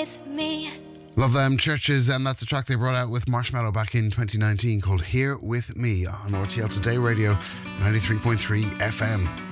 with me. Love them, Churches, and that's a track they brought out with Marshmallow back in 2019 called Here With Me on RTL Today Radio 93.3 FM.